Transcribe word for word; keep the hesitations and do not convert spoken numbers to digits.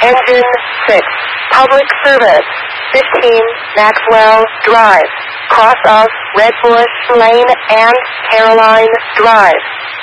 Engine six, Public Service, fifteen Maxwell Drive, cross of Red Bush Lane and Caroline Drive.